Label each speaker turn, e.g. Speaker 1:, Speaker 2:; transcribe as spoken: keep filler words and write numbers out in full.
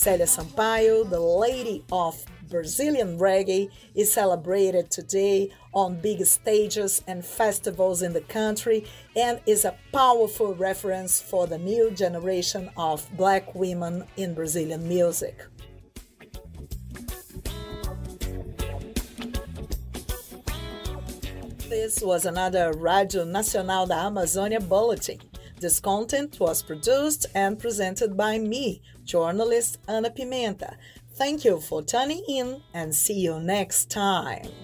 Speaker 1: Célia Sampaio, the lady of Brazilian reggae, is celebrated today on big stages and festivals in the country and is a powerful reference for the new generation of black women in Brazilian music. This was another Rádio Nacional da Amazônia bulletin. This content was produced and presented by me, journalist Ana Pimenta. Thank you for tuning in and see you next time.